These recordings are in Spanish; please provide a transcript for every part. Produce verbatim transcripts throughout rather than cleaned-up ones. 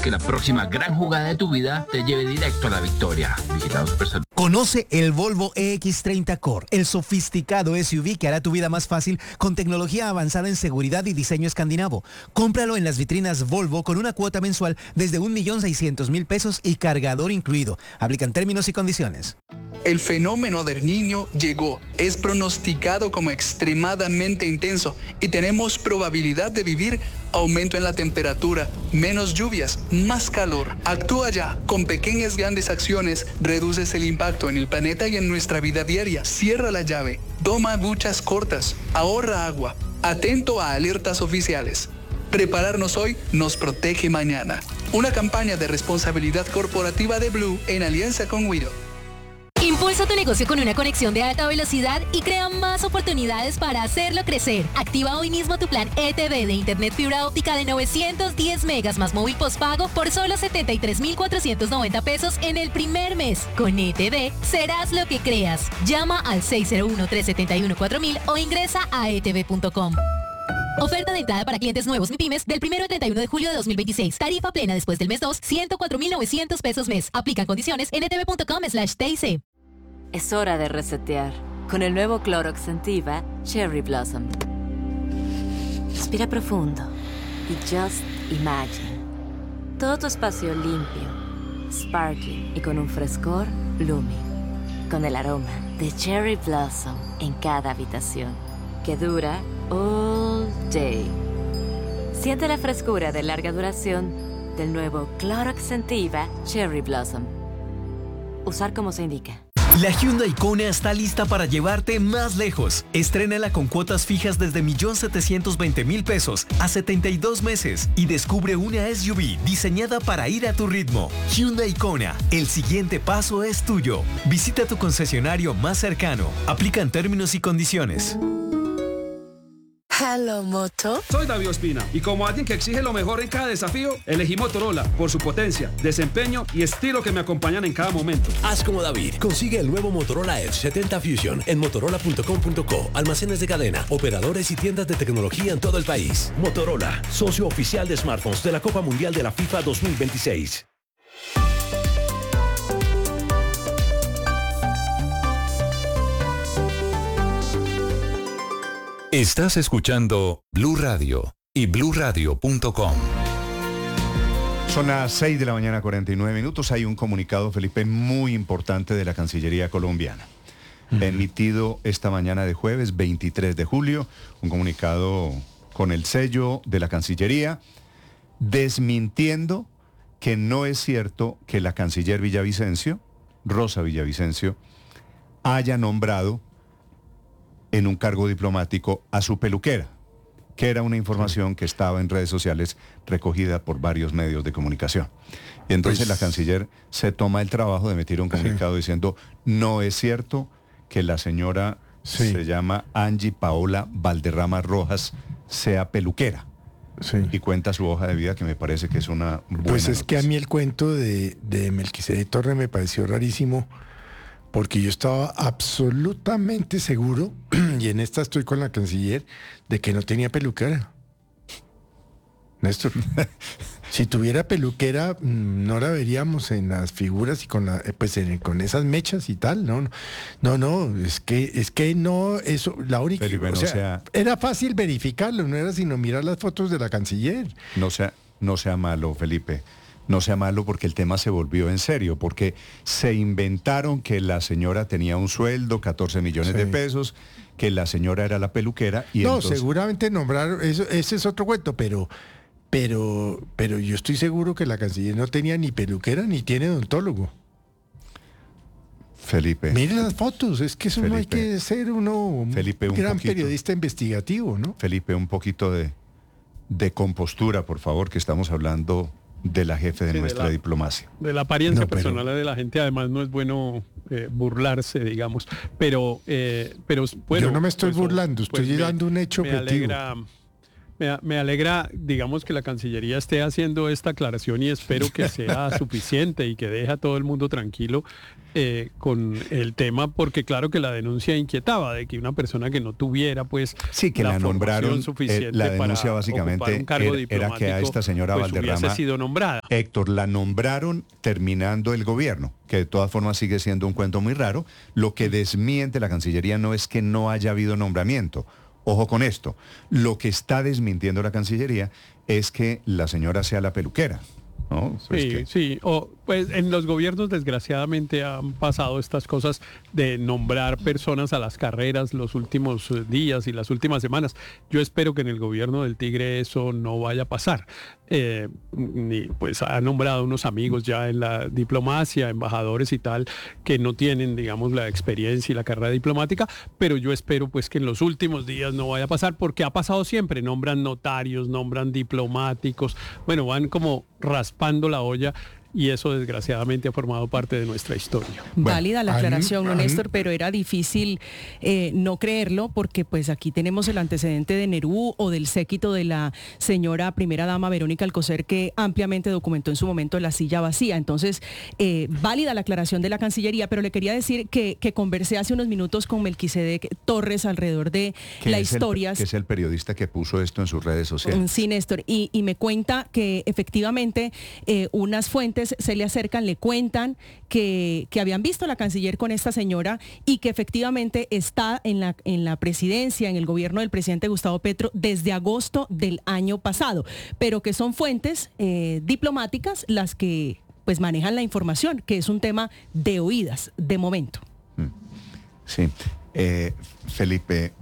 que la próxima gran jugada de tu vida te lleve directo a la victoria. Vigilado Supersalud. Conoce el Volvo E X treinta Core, el sofisticado S U V que hará tu vida más fácil con tecnología avanzada en seguridad y diseño escandinavo. Cómpralo en las vitrinas Volvo con una cuota mensual desde un millón seiscientos mil pesos y cargador incluido. Aplican términos y condiciones. El fenómeno del Niño llegó. Es pronosticado como extremadamente intenso y tenemos probabilidad de vivir aumento en la temperatura, menos lluvias, más calor. Actúa ya. Con pequeñas grandes acciones reduces el impacto en el planeta y en nuestra vida diaria. Cierra la llave. Toma duchas cortas. Ahorra agua. Atento a alertas oficiales. Prepararnos hoy nos protege mañana. Una campaña de responsabilidad corporativa de Blue en alianza con Wido. Impulsa tu negocio con una conexión de alta velocidad y crea más oportunidades para hacerlo crecer. Activa hoy mismo tu plan E T V de Internet Fibra Óptica de novecientos diez megas más móvil postpago por solo setenta y tres mil cuatrocientos noventa pesos en el primer mes. Con E T V serás lo que creas. Llama al seis cero uno, tres siete uno, cuatro mil o ingresa a e t v punto com. Oferta de entrada para clientes nuevos MIPYMES del primero al treinta y uno de julio de dos mil veintiséis. Tarifa plena después del mes dos, ciento cuatro mil novecientos pesos mes. Aplican condiciones en e t v punto com slash t i c. Es hora de resetear con el nuevo Clorox Scentiva Cherry Blossom. Respira profundo y just imagine. Todo tu espacio limpio, sparkling y con un frescor blooming. Con el aroma de Cherry Blossom en cada habitación que dura all day. Siente la frescura de larga duración del nuevo Clorox Scentiva Cherry Blossom. Usar como se indica. La Hyundai Kona está lista para llevarte más lejos. Estrénala con cuotas fijas desde un millón setecientos veinte mil pesos a setenta y dos meses y descubre una S U V diseñada para ir a tu ritmo. Hyundai Kona, el siguiente paso es tuyo. Visita tu concesionario más cercano. Aplican términos y condiciones. Hello, Moto. Soy David Ospina y como alguien que exige lo mejor en cada desafío, elegí Motorola por su potencia, desempeño y estilo que me acompañan en cada momento. Haz como David. Consigue el nuevo Motorola Edge setenta Fusion en motorola punto com punto co, almacenes de cadena, operadores y tiendas de tecnología en todo el país. Motorola, socio oficial de smartphones de la Copa Mundial de la FIFA dos mil veintiséis. Estás escuchando Blue Radio y blue radio punto com. Son las seis de la mañana, cuarenta y nueve minutos. Hay un comunicado, Felipe, muy importante de la Cancillería colombiana. Uh-huh. Emitido esta mañana de jueves veintitrés de julio, un comunicado con el sello de la Cancillería, desmintiendo que no es cierto que la canciller Villavicencio, Rosa Villavicencio, haya nombrado en un cargo diplomático a su peluquera, que era una información que estaba en redes sociales recogida por varios medios de comunicación. Y entonces pues, la canciller se toma el trabajo de emitir un comunicado sí. diciendo, no es cierto que la señora sí. se llama Angie Paola Valderrama Rojas sea peluquera. Sí. Y cuenta su hoja de vida, que me parece que es una buena Pues es noticia. Que a mí el cuento de, de Melquisedec Torre me pareció rarísimo, porque yo estaba absolutamente seguro, y en esta estoy con la canciller, de que no tenía peluquera. Néstor, si tuviera peluquera, no la veríamos en las figuras y con la, pues en, con esas mechas y tal. No, no, no, no es que, es que no, eso, la única, Felipe, o no sea, sea, era fácil verificarlo, no era sino mirar las fotos de la canciller. No sea, no sea malo, Felipe. No sea malo porque el tema se volvió en serio, porque se inventaron que la señora tenía un sueldo, catorce millones sí. de pesos, que la señora era la peluquera y No, entonces... seguramente nombraron, eso, ese es otro cuento, pero, pero, pero yo estoy seguro que la canciller no tenía ni peluquera ni tiene odontólogo. Felipe. Miren las fotos, es que eso Felipe, no hay que ser uno Felipe, un gran poquito, periodista investigativo, ¿no? Felipe, un poquito de, de compostura, por favor, que estamos hablando de la jefe de sí, nuestra de la, diplomacia. De la apariencia no, pero... personal de la gente, además no es bueno eh, burlarse, digamos, pero, eh, pero bueno... Yo no me estoy pues, burlando, estoy pues me, dando un hecho me objetivo. Alegra, Me, me alegra, digamos, que la Cancillería esté haciendo esta aclaración y espero que sea suficiente y que deje a todo el mundo tranquilo eh, con el tema, porque claro que la denuncia inquietaba de que una persona que no tuviera pues sí, que la, la nombraron, suficiente eh, la denuncia para básicamente un cargo era, era que a esta señora pues, Valderrama hubiese sido nombrada. Héctor, la nombraron terminando el gobierno, que de todas formas sigue siendo un cuento muy raro. Lo que desmiente la Cancillería no es que no haya habido nombramiento. Ojo con esto, lo que está desmintiendo la Cancillería es que la señora sea la peluquera, ¿no? Pues sí, que... sí, o, pues en los gobiernos desgraciadamente han pasado estas cosas de nombrar personas a las carreras los últimos días y las últimas semanas. Yo espero que en el gobierno del Tigre eso no vaya a pasar. Eh, ni, pues ha nombrado unos amigos ya en la diplomacia, embajadores y tal, que no tienen, digamos, la experiencia y la carrera diplomática, pero yo espero pues que en los últimos días no vaya a pasar, porque ha pasado siempre, nombran notarios, nombran diplomáticos, bueno, van como raspando la olla. Y eso desgraciadamente ha formado parte de nuestra historia. Válida la aclaración, ¿no, Néstor? Pero era difícil eh, no creerlo, porque pues aquí tenemos el antecedente de Nerú o del séquito de la señora primera dama Verónica Alcocer, que ampliamente documentó en su momento la silla vacía. Entonces, eh, válida la aclaración de la Cancillería, pero le quería decir que, que conversé hace unos minutos con Melquisedec Torres alrededor de la historia. Que es el periodista que puso esto en sus redes sociales. Sí, Néstor, y, y me cuenta que efectivamente eh, unas fuentes se le acercan, le cuentan que, que habían visto a la canciller con esta señora y que efectivamente está en la, en la presidencia, en el gobierno del presidente Gustavo Petro desde agosto del año pasado, pero que son fuentes eh, diplomáticas las que pues manejan la información, que es un tema de oídas de momento. Sí, eh, Felipe,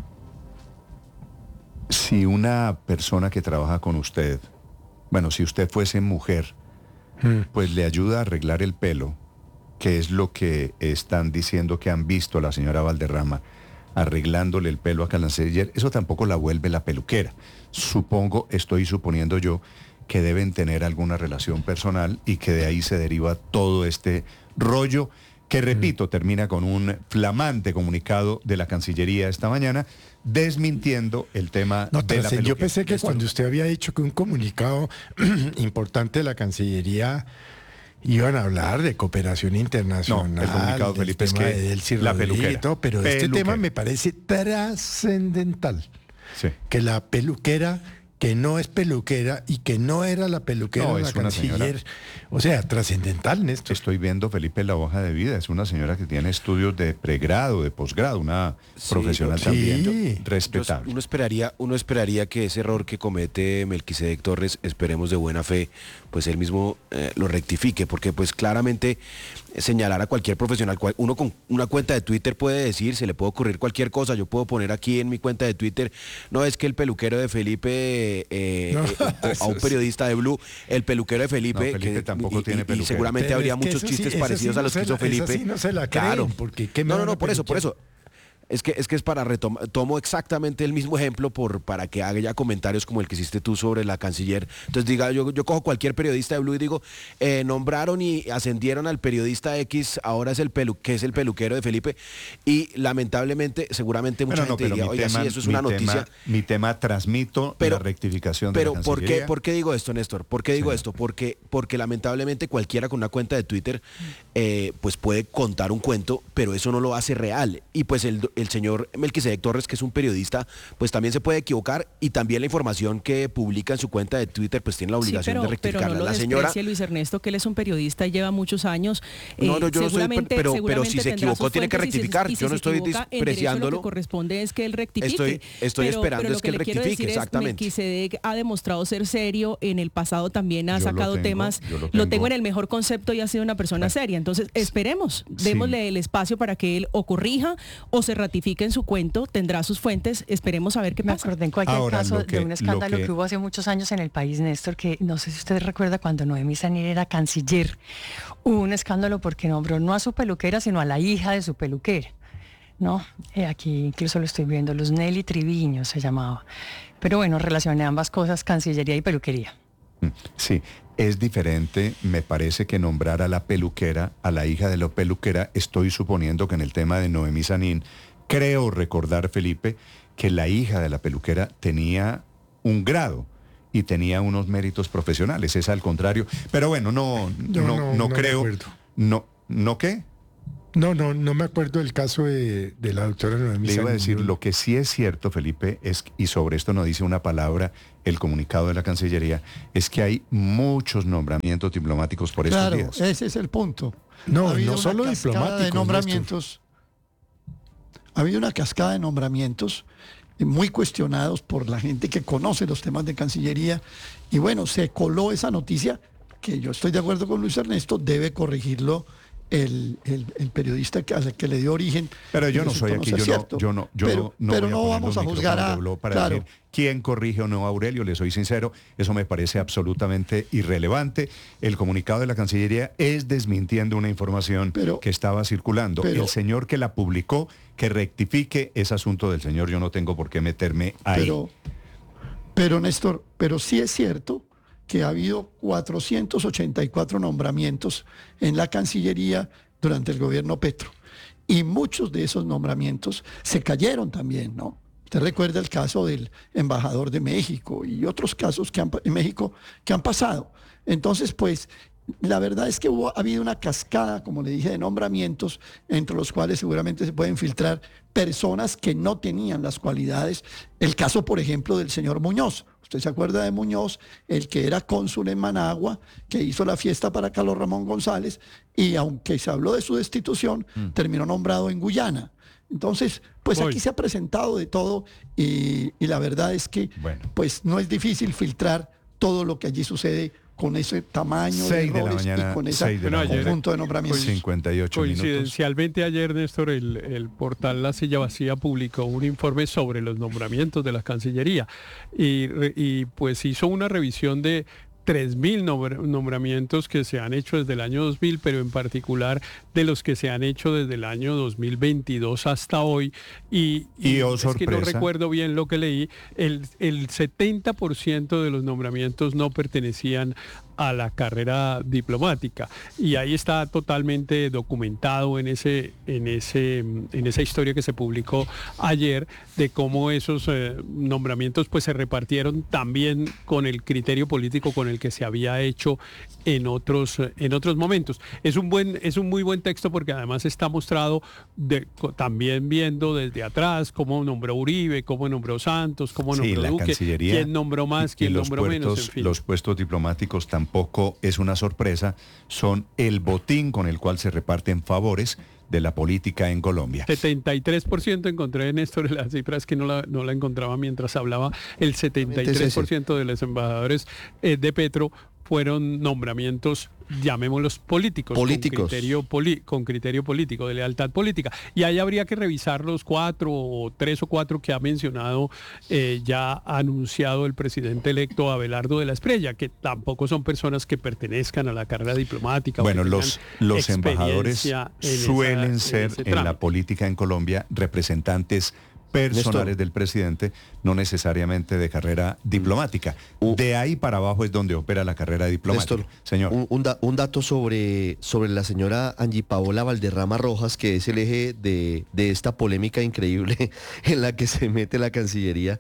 si una persona que trabaja con usted, bueno, si usted fuese mujer, pues le ayuda a arreglar el pelo, que es lo que están diciendo que han visto a la señora Valderrama arreglándole el pelo a Canciller, eso tampoco la vuelve la peluquera. Supongo, estoy suponiendo yo, que deben tener alguna relación personal y que de ahí se deriva todo este rollo que, repito, termina con un flamante comunicado de la Cancillería esta mañana, desmintiendo el tema no, de la peluquera. Yo pensé que cuando usted había dicho que un comunicado importante de la Cancillería iban a hablar de cooperación internacional. No, el comunicado, Felipe, es que la peluquera. Todo, pero peluquera. Este tema me parece trascendental. Sí. Que la peluquera, que no es peluquera y que no era la peluquera no, de la es una canciller. Señora, o sea, trascendental, Néstor. Estoy viendo, Felipe, la hoja de vida. Es una señora que tiene estudios de pregrado, de posgrado, una sí, profesional sí. también respetable. Uno esperaría, uno esperaría que ese error que comete Melquisedec Torres, esperemos de buena fe, pues él mismo eh, lo rectifique, porque pues claramente señalar a cualquier profesional, uno con una cuenta de Twitter puede decir, se le puede ocurrir cualquier cosa. Yo puedo poner aquí en mi cuenta de Twitter, no es que el peluquero de Felipe, eh, no, eh, a un periodista de Blue, el peluquero de Felipe, no, Felipe que tampoco y, tiene peluquero. Y seguramente pero habría es que muchos chistes sí, parecidos sí a los no que hizo la, Felipe. Sí no se la claro. creen, porque ¿qué no, no, no, no, por eso, por eso. Es que, es que es para retomar, tomo exactamente el mismo ejemplo por, para que haga ya comentarios como el que hiciste tú sobre la canciller. Entonces diga, yo, yo cojo cualquier periodista de Blue y digo, eh, nombraron y ascendieron al periodista X, ahora es el pelu, que es el peluquero de Felipe, y lamentablemente, seguramente mucha bueno, no, gente diría, oiga, tema, sí, eso es una tema, noticia. Mi tema, transmito pero, la rectificación de pero la ¿por Cancillería. qué, ¿por qué digo esto, Néstor? ¿Por qué digo sí. esto? Porque, porque lamentablemente cualquiera con una cuenta de Twitter eh, pues puede contar un cuento, pero eso no lo hace real. Y pues el, el señor Melquisedec Torres, que es un periodista, pues también se puede equivocar, y también la información que publica en su cuenta de Twitter pues tiene la obligación sí, pero, de rectificarla. Pero no lo la señora Luis Ernesto, que él es un periodista y lleva muchos años. Eh, no, no, yo no soy, pero, pero si se equivocó tiene que rectificar. Si se, yo no si estoy despreciándolo. Lo que corresponde es que él rectifique. Estoy, estoy pero, esperando pero es que él rectifique, exactamente. Melquisedec ha demostrado ser serio, en el pasado también ha yo sacado tengo, temas, lo tengo. lo tengo en el mejor concepto y ha sido una persona bueno, seria. Entonces, esperemos, sí. démosle el espacio para que él o corrija o se ratifique en su cuento, tendrá sus fuentes, esperemos a ver qué Me pasa. Me acordé en cualquier Ahora, caso que, de un escándalo que... que hubo hace muchos años en el país, Néstor, que no sé si usted recuerda cuando Noemí Sanir era canciller. Hubo un escándalo porque nombró no a su peluquera, sino a la hija de su peluquera. ¿No? Eh, aquí incluso lo estoy viendo, Luz Nelly Triviño se llamaba. Pero bueno, relacioné ambas cosas, cancillería y peluquería. Sí, es diferente, me parece, que nombrar a la peluquera, a la hija de la peluquera. Estoy suponiendo que en el tema de Noemí Sanín, creo recordar, Felipe, que la hija de la peluquera tenía un grado y tenía unos méritos profesionales, es al contrario. Pero bueno, no, Yo no, no- no, no me creo. acuerdo. No, ¿no qué? No, no, no me acuerdo del caso de, de la doctora Noemí Le iba a Sáenz decir, Muñoz. lo que sí es cierto, Felipe, es, y sobre esto no dice una palabra el comunicado de la Cancillería, es que hay muchos nombramientos diplomáticos por estos Claro, días. ese es el punto. No, Ha habido no una solo cascada diplomáticos, de nombramientos. Ha habido una cascada de nombramientos muy cuestionados por la gente que conoce los temas de Cancillería. Y bueno, se coló esa noticia, que yo estoy de acuerdo con Luis Ernesto, debe corregirlo el, el- el periodista que, al que le dio origen. Pero yo y no soy resultó aquí, ser yo no, cierto. yo no, yo pero, no, no pero voy a no poner vamos los a juzgar micrófonos a... de Blue para claro, decir quién corrige o no a Aurelio, le soy sincero, eso me parece absolutamente irrelevante. El comunicado de la Cancillería es desmintiendo una información que estaba circulando. pero- el señor que la publicó, que rectifique, es asunto del señor, yo no tengo por qué meterme ahí. Pero, pero Néstor, pero sí es cierto que ha habido cuatrocientos ochenta y cuatro nombramientos en la Cancillería durante el gobierno Petro. Y muchos de esos nombramientos se cayeron también, ¿no? Usted recuerda el caso del embajador de México y otros casos que han, pa- en México que han pasado. Entonces, pues, la verdad es que hubo, ha habido una cascada, como le dije, de nombramientos, entre los cuales seguramente se pueden filtrar personas que no tenían las cualidades. El caso, por ejemplo, del señor Muñoz. Usted se acuerda de Muñoz, el que era cónsul en Managua, que hizo la fiesta para Carlos Ramón González, y aunque se habló de su destitución, terminó nombrado en Guyana. Entonces, pues Hoy. aquí se ha presentado de todo y, y la verdad es que pues no es difícil filtrar todo lo que allí sucede con ese tamaño de seis de la errores mañana, y con ese seis de la Bueno, ayer- conjunto de nombramientos. cincuenta y ocho minutos. Coincidencialmente ayer, Néstor, el, el portal La Silla Vacía publicó un informe sobre los nombramientos de la Cancillería y, re- y pues hizo una revisión de tres mil nombramientos que se han hecho desde el año dos mil, pero en particular de los que se han hecho desde el año dos mil veintidós hasta hoy. Y, Y, oh, es que no sorpresa. recuerdo bien lo que leí, el, el setenta por ciento de los nombramientos no pertenecían a la carrera diplomática y ahí está totalmente documentado en ese en ese en esa historia que se publicó ayer de cómo esos eh, nombramientos pues se repartieron también con el criterio político con el que se había hecho en otros eh, en otros momentos. Es un buen es un muy buen texto porque además está mostrado de, co- también viendo desde atrás cómo nombró Uribe, cómo nombró Santos, cómo Sí, nombró la Duque, Cancillería quién nombró más, y quién los nombró menos, puestos, en fin. los puestos diplomáticos tampoco es una sorpresa, son el botín con el cual se reparten favores de la política en Colombia. setenta y tres por ciento encontré, Néstor, las cifras que no la, no la encontraba mientras hablaba, el setenta y tres por ciento de los embajadores eh, de Petro fueron nombramientos, llamémoslos políticos, Políticos. Con, criterio poli- con criterio político, de lealtad política. Y ahí habría que revisar los cuatro o tres o cuatro que ha mencionado, eh, ya ha anunciado el presidente electo Abelardo de la Espriella, que tampoco son personas que pertenezcan a la carrera diplomática. o Bueno, que los, tengan los embajadores experiencia en esa- suelen en ser ese en la trámite. política en Colombia representantes personales Néstor. del presidente, no necesariamente de carrera diplomática. De ahí para abajo es donde opera la carrera diplomática. Néstor, Señor. Un, un da- un dato sobre, sobre la señora Angie Paola Valderrama Rojas, que es el eje de, de esta polémica increíble en la que se mete la Cancillería.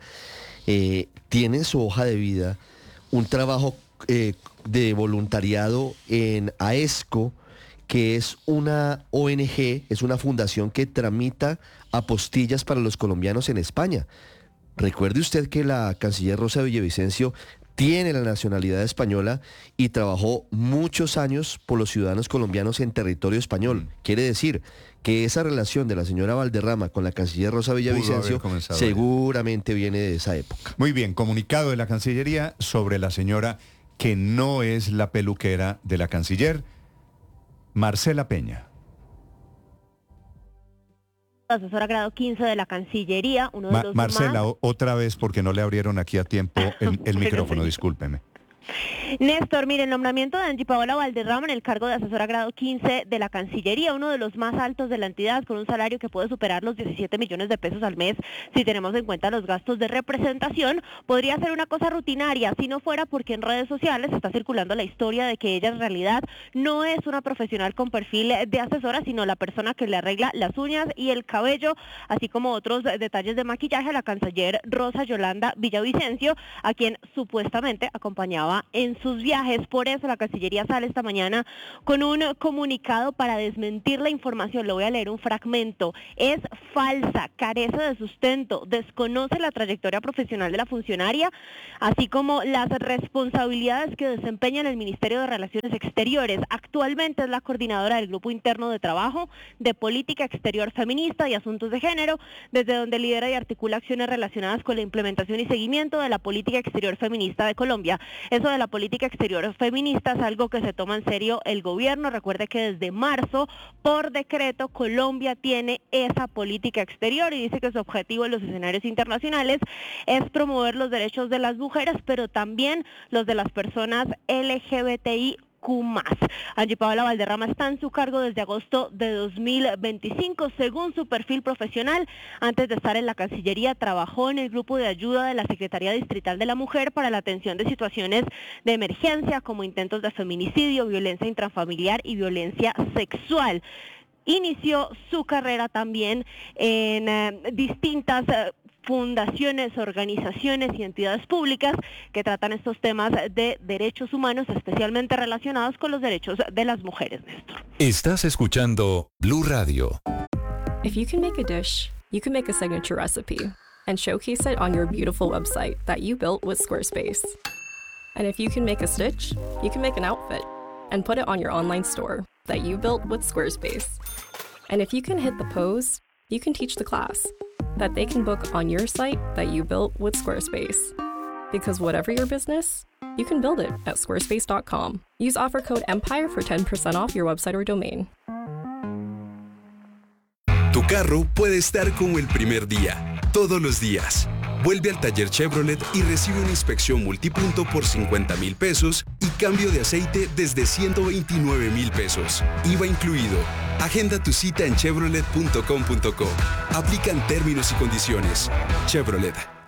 Eh, tiene en su hoja de vida un trabajo eh, de voluntariado en AESCO, que es una O N G, es una fundación que tramita apostillas para los colombianos en España. Recuerde usted que la canciller Rosa Villavicencio tiene la nacionalidad española y trabajó muchos años por los ciudadanos colombianos en territorio español. Quiere decir que esa relación de la señora Valderrama con la canciller Rosa Villavicencio comenzado seguramente viene de esa época. Muy bien, comunicado de la Cancillería sobre la señora que no es la peluquera de la canciller, Marcela Peña. Asesora grado quince de la Cancillería, uno de Ma- los Marcela, más... o- otra vez porque no le abrieron aquí a tiempo el, el micrófono, discúlpeme. Néstor, mire, el nombramiento de Angie Paola Valderrama en el cargo de asesora grado quince de la Cancillería, uno de los más altos de la entidad, con un salario que puede superar los diecisiete millones de pesos al mes, si tenemos en cuenta los gastos de representación, podría ser una cosa rutinaria, si no fuera porque en redes sociales está circulando la historia de que ella en realidad no es una profesional con perfil de asesora, sino la persona que le arregla las uñas y el cabello, así como otros detalles de maquillaje a la canciller Rosa Yolanda Villavicencio, a quien supuestamente acompañaba en sus viajes. Por eso la Cancillería sale esta mañana con un comunicado para desmentir la información. Le voy a leer un fragmento. Es falsa, carece de sustento, desconoce la trayectoria profesional de la funcionaria, así como las responsabilidades que desempeña en el Ministerio de Relaciones Exteriores. Actualmente es la coordinadora del Grupo Interno de Trabajo de Política Exterior Feminista y Asuntos de Género, desde donde lidera y articula acciones relacionadas con la implementación y seguimiento de la política exterior feminista de Colombia. Eso de la política exterior feminista es algo que se toma en serio el gobierno. Recuerde que desde marzo, por decreto, Colombia tiene esa política exterior y dice que su objetivo en los escenarios internacionales es promover los derechos de las mujeres, pero también los de las personas L G B T I Q más. Angie Paola Valderrama está en su cargo desde agosto de dos mil veinticinco. Según su perfil profesional, antes de estar en la Cancillería, trabajó en el grupo de ayuda de la Secretaría Distrital de la Mujer para la atención de situaciones de emergencia como intentos de feminicidio, violencia intrafamiliar y violencia sexual. Inició su carrera también en eh, distintas eh, fundaciones, organizaciones y entidades públicas que tratan estos temas de derechos humanos, especialmente relacionados con los derechos de las mujeres, Néstor. Estás escuchando Blue Radio. If you can make a dish, you can make a signature recipe and showcase it on your beautiful website that you built with Squarespace. And if you can make a stitch, you can make an outfit and put it on your online store that you built with Squarespace. And if you can hit the pose, you can teach the class that they can book on your site that you built with Squarespace. Because whatever your business, you can build it at squarespace dot com. Use offer code EMPIRE for ten percent off your website or domain. Tu carro puede estar como el primer día, todos los días. Vuelve al taller Chevrolet y recibe una inspección multipunto por cincuenta mil pesos y cambio de aceite desde ciento veintinueve mil pesos. I V A incluido. Agenda tu cita en chevrolet punto com punto co. Aplican términos y condiciones. Chevrolet.